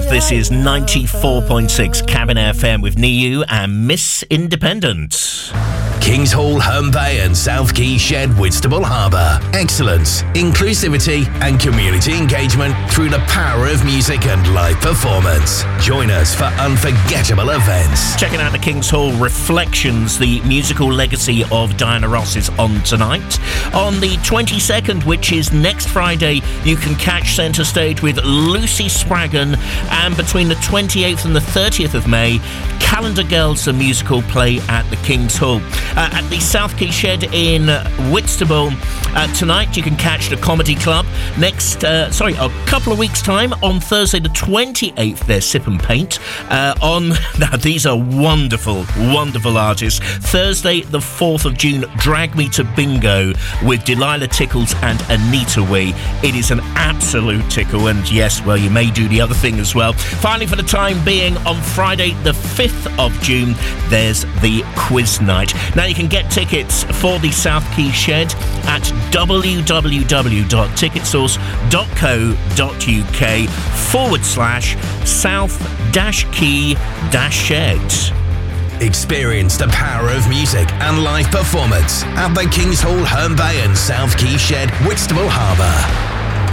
This is 94.6 Cabin FM with Niu and Miss Independent. Kings Hall, Herne Bay and South Quay Shed, Whitstable Harbour. Excellence, inclusivity and community engagement through the power of music and live performance. Join us for unforgettable events. Checking out the Kings Hall Reflections, the musical legacy of Diana Ross is on tonight. On the 22nd, which is next Friday, you can catch centre stage with Lucy Spraggan, and between the 28th and the 30th of May, Calendar Girls, a musical play at the Kings Hall. At the South Quay Shed in Whitstable tonight, you can catch the Comedy Club. A couple of weeks' time, on Thursday the 28th, there's Sip and Paint. Now, these are wonderful, wonderful artists. Thursday the 4th of June, Drag Me to Bingo with Delilah Tickles and Anita Wee. It is an absolute tickle, and yes, well, you may do the other thing as well. Finally, for the time being, on Friday the 5th of June, there's the Quiz Night. Now, you can get tickets for the South Quay Shed at www.ticketsource.co.uk/South-Quay-Shed. Experience the power of music and live performance at the Kings Hall, Herne Bay and South Quay Shed, Whitstable Harbour.